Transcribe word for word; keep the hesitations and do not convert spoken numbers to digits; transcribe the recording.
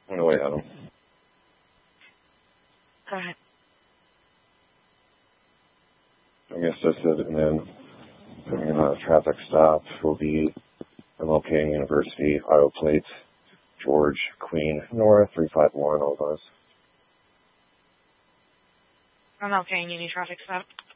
Went away, Adam. Go ahead. I guess that's it, and then putting in a traffic stop will be M L K University, Auto Plate, George, Queen, North, three five one, all those. M L K Uni traffic stop.